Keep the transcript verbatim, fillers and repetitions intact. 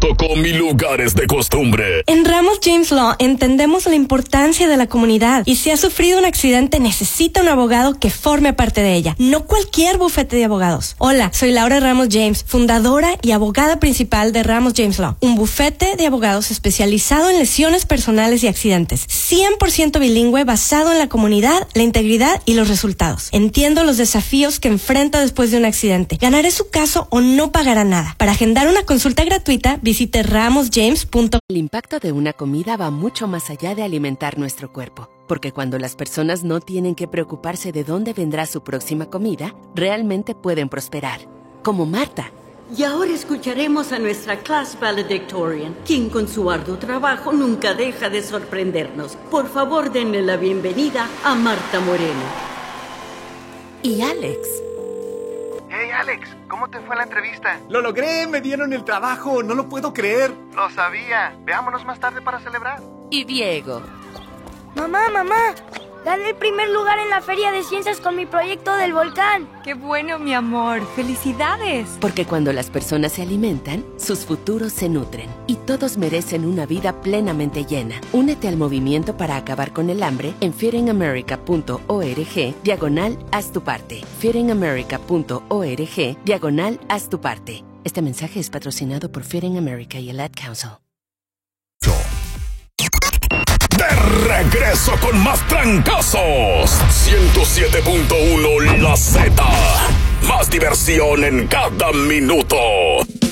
punto com y lugares de costumbre. En Ramos James Law entendemos la importancia de la comunidad y si ha sufrido un accidente necesita un abogado que forme parte de ella, no cualquier bufete de abogados. Hola, soy Laura Ramos James, fundadora y abogada principal de Ramos James Law, un bufete de abogados especializado en lesiones personales y accidentes, cien por ciento bilingüe basado en la comunidad, la integridad y los resultados. Entiendo los desafíos que enfrenta después de un accidente. Ganaré su caso o no pagará nada. Para agendar una consulta gratuita, visite ramos james punto com. El impacto de una comida va mucho más allá de alimentar nuestro cuerpo, porque cuando las personas no tienen que preocuparse de dónde vendrá su próxima comida, realmente pueden prosperar, como Marta. Y ahora escucharemos a nuestra class valedictorian, quien con su arduo trabajo nunca deja de sorprendernos. Por favor, denle la bienvenida a Marta Moreno. Y Alex. Hey Alex, ¿cómo te fue la entrevista? ¡Lo logré! ¡Me dieron el trabajo! ¡No lo puedo creer! Lo sabía. Veámonos más tarde para celebrar. Y Diego. Mamá, mamá, gané el primer lugar en la Feria de Ciencias con mi proyecto del volcán. ¡Qué bueno, mi amor! ¡Felicidades! Porque cuando las personas se alimentan, sus futuros se nutren. Y todos merecen una vida plenamente llena. Únete al movimiento para acabar con el hambre en feedingamerica.org diagonal haz tu parte. feedingamerica.org diagonal haz tu parte. Este mensaje es patrocinado por Feeding America y el Ad Council. De regreso con más trancazos. ciento siete punto uno La Z. Más diversión en cada minuto.